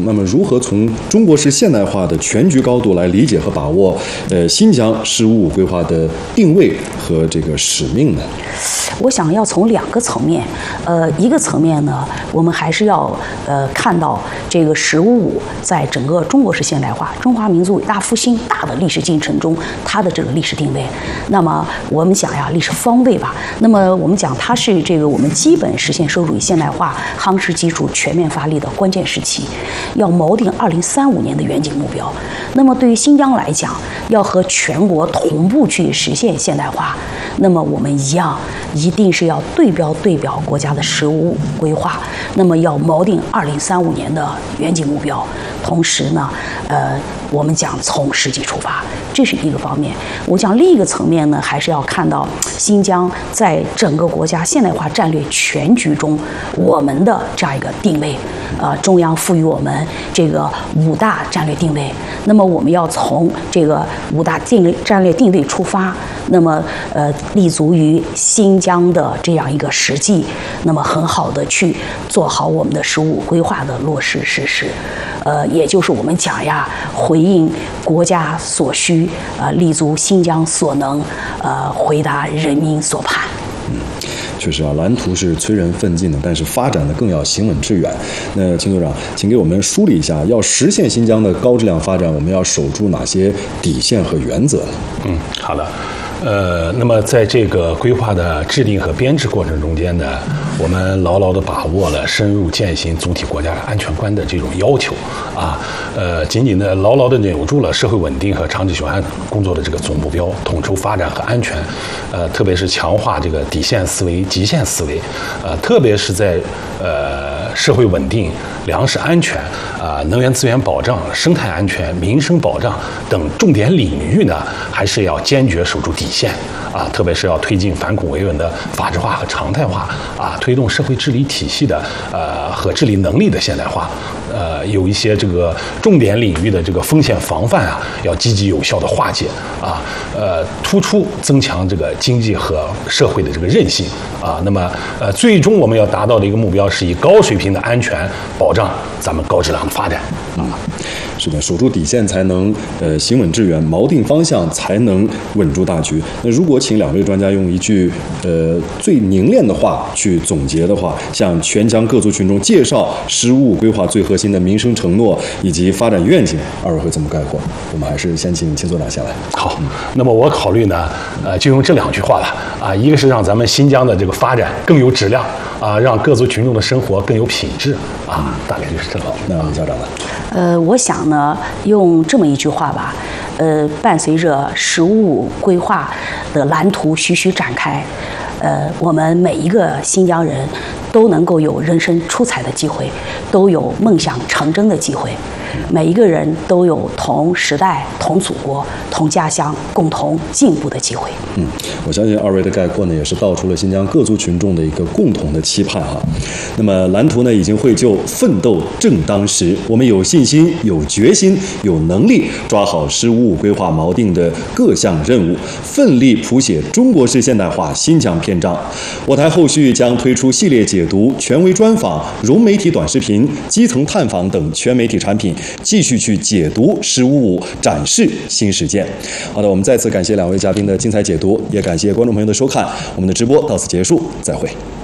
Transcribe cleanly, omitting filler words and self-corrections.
那么如何从中国式现代化的全局高度来理解和把握新疆“十五五”规划的定位和这个使命呢？ 我想要从两个层面，一个层面呢，我们还是要看到这个“十五五”在整个中国式现代化、中华民族伟大复兴大的历史进程中，它的这个历史定位。那么我们讲呀，历史方位吧。那么我们讲它是这个我们基本实现社会主义现代化夯实基础、全面发力的关键时期，要锚定2035年的远景目标。那么对于新疆来讲，要和全国同步去实现现代化，那么我们一定是要对标国家的“十五五”规划，那么要锚定2035年的远景目标。同时呢，我们讲从实际出发，这是一个方面。我讲另一个层面呢，还是要看到新疆在整个国家现代化战略全局中，我们的这样一个定位。中央赋予我们这个5大战略定位，那么我们要从这个5大战略定位出发，那么立足于新疆的这样一个实际，那么很好的去做好我们的“十五五”规划的落实实施，也就是我们讲呀，回应国家所需，立足新疆所能，回答人民所盼。 确实啊，蓝图是催人奋进的，但是发展的更要行稳致远。那秦组长，请给我们梳理一下，要实现新疆的高质量发展，我们要守住哪些底线和原则呢？ 好的。那么在这个规划的制定和编制过程中间呢，我们牢牢地把握了深入践行总体国家安全观的这种要求啊，紧紧地牢牢地扭住了社会稳定和长治久安工作的这个总目标，统筹发展和安全，特别是强化这个底线思维、极限思维，特别是在社会稳定、粮食安全、能源资源保障、生态安全、民生保障等重点领域呢，还是要坚决守住底线啊，特别是要推进反恐维稳的法治化和常态化啊，推动社会治理体系的和治理能力的现代化。有一些这个重点领域的这个风险防范啊，要积极有效的化解啊，突出增强这个经济和社会的这个韧性啊。那么最终我们要达到的一个目标是以高水平的安全保障咱们高质量的发展啊。 是的，守住底线才能行稳致远，锚定方向才能稳住大局。那如果请两位专家用一句最凝练的话去总结的话，向全疆各族群众介绍“十五五”规划最核心的民生承诺以及发展愿景，二位会怎么概括？我们还是先请秦所长先来。 好，那么我考虑呢，就用这2句话吧啊，一个是让咱们新疆的这个发展更有质量啊，让各族群众的生活更有品质啊，大概就是这个。 那李校长呢？ 我想呢，用这么一句话吧，伴随着“十五五”规划的蓝图徐徐展开，我们每一个新疆人都能够有人生出彩的机会，都有梦想成真的机会。每一个人都有同时代、同祖国、同家乡共同进步的机会。 我相信二位的概括呢，也是道出了新疆各族群众的一个共同的期盼哈。那么蓝图呢，已经绘就，奋斗正当时，我们有信心、有决心、有能力，抓好“十五五”规划锚定的各项任务，奋力谱写中国式现代化新疆篇章。我台后续将推出系列解读、权威专访、融媒体短视频、基层探访等全媒体产品，继续去解读“十五五”，展示新实践。好的，我们再次感谢两位嘉宾的精彩解读，也感谢观众朋友的收看。我们的直播到此结束，再会。